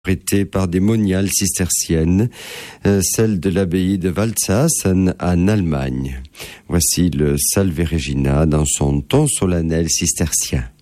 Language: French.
prêtée par des moniales cisterciennes, celle de l'abbaye de Waldsassen en Allemagne. Voici le Salve Regina dans son ton solennel cistercien.